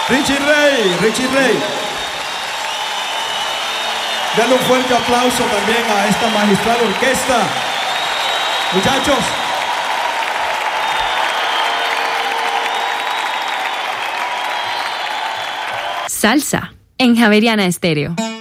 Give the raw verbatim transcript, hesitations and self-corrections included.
Richie Ray, Richie Ray. Denle un fuerte aplauso también a esta magistral orquesta. Muchachos. Salsa en Javeriana Estéreo.